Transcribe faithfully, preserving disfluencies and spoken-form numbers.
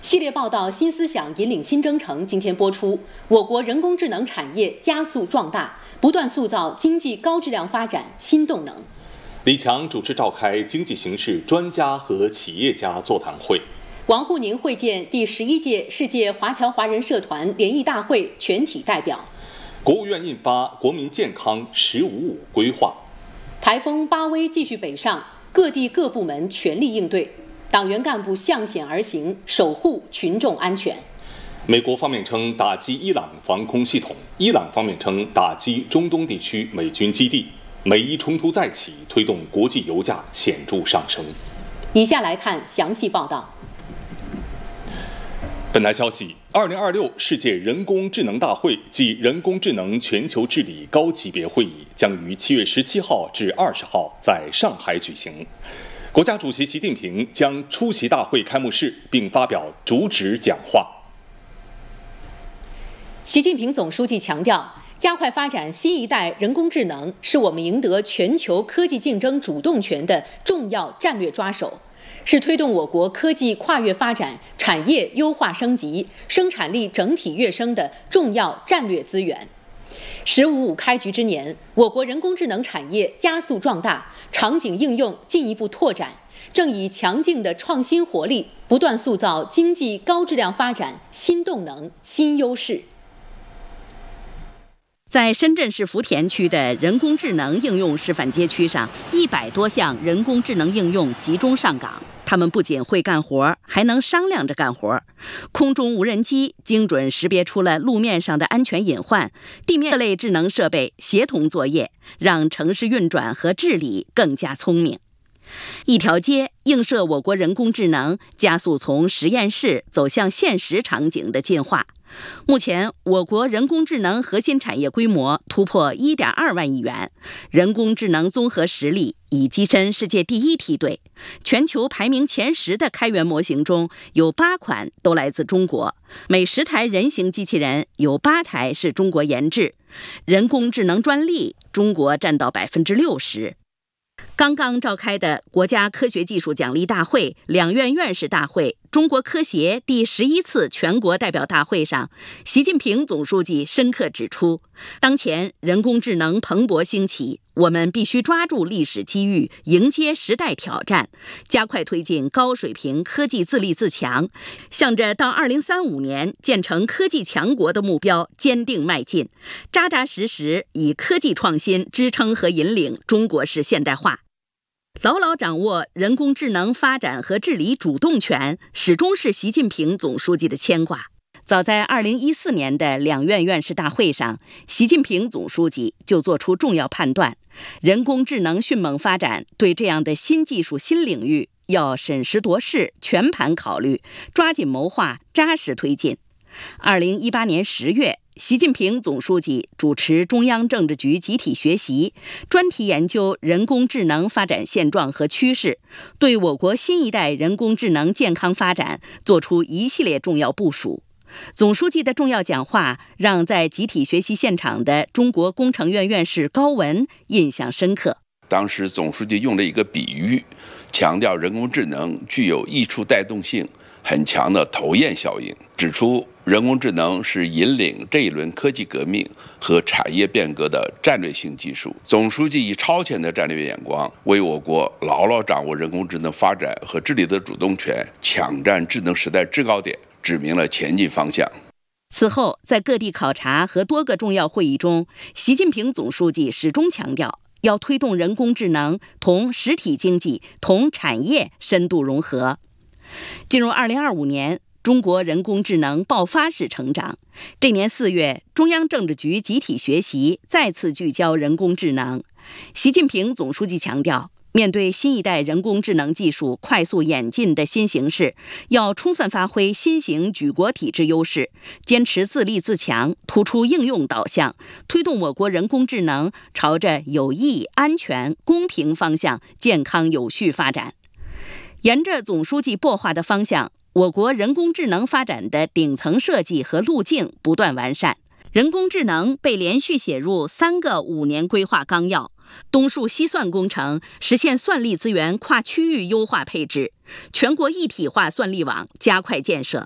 系列报道《新思想引领新征程》今天播出。我国人工智能产业加速壮大，不断塑造经济高质量发展新动能。 李强主持召开经济形势专家和企业家座谈会。 王沪宁会见第十一届世界华侨华人社团联谊大会全体代表。 国务院印发《国民健康“十五五”规划》。 台风巴威继续北上，各地各部门全力应对。党员干部向险而行，守护群众安全。 美国方面称打击伊朗防空系统，伊朗方面称打击中东地区美军基地。美伊冲突再起，推动国际油价显著上升。 以下来看详细报道。 本台消息，二零二六世界人工智能大会暨人工智能全球治理高级别会议将于七月十七号至二十号在上海举行。国家主席习近平将出席大会开幕式并发表主旨讲话。 习近平总书记强调，加快发展新一代人工智能是我们赢得全球科技竞争主动权的重要战略抓手，是推动我国科技跨越发展、产业优化升级、生产力整体跃升的重要战略资源。十五五开局之年，我国人工智能产业加速壮大，场景应用进一步拓展，正以强劲的创新活力，不断塑造经济高质量发展新动能、新优势。 在深圳市福田区的人工智能应用示范街区上，一百多项人工智能应用集中上岗。他们不仅会干活，还能商量着干活。空中无人机精准识别出了路面上的安全隐患，地面类智能设备协同作业，让城市运转和治理更加聪明。一条街映射我国人工智能加速从实验室走向现实场景的进化。目前，我国人工智能核心产业规模突破 一点二万亿元，人工智能综合实力已跻身世界第一梯队。全球排名前十的开源模型中有八款都来自中国，每十台人形机器人有八台是中国研制。人工智能专利，中国占到百分之六十。刚刚召开的国家科学技术奖励大会、两院院士大会、中国科协第十一次全国代表大会上，习近平总书记深刻指出，当前人工智能蓬勃兴起，我们必须抓住历史机遇，迎接时代挑战，加快推进高水平科技自立自强，向着到二零三五年建成科技强国的目标坚定迈进，扎扎实实以科技创新支撑和引领中国式现代化。牢牢掌握人工智能发展和治理主动权，始终是习近平总书记的牵挂。早在二零一四年的两院院士大会上，习近平总书记就做出重要判断：人工智能迅猛发展，对这样的新技术新领域要审时度势，全盘考虑，抓紧谋划，扎实推进。二零一八年十月，习近平总书记主持中央政治局集体学习，专题研究人工智能发展现状和趋势，对我国新一代人工智能健康发展作出一系列重要部署。总书记的重要讲话让在集体学习现场的中国工程院院士高文印象深刻。 当时总书记用了一个比喻，强调人工智能具有溢出带动性很强的头雁效应，指出人工智能是引领这一轮科技革命和产业变革的战略性技术。总书记以超前的战略眼光，为我国牢牢掌握人工智能发展和治理的主动权，抢占智能时代制高点，指明了前进方向。 此后，在各地考察和多个重要会议中，习近平总书记始终强调，要推动人工智能同实体经济、同产业深度融合。进入二零二五年，中国人工智能爆发式成长。这年四月，中央政治局集体学习再次聚焦人工智能。习近平总书记强调，面对新一代人工智能技术快速演进的新形势，要充分发挥新型举国体制优势，坚持自立自强，突出应用导向，推动我国人工智能朝着有益、安全、公平方向健康有序发展。沿着总书记擘画的方向，我国人工智能发展的顶层设计和路径不断完善。人工智能被连续写入三个五年规划纲要，东数西算工程实现算力资源跨区域优化配置，全国一体化算力网加快建设。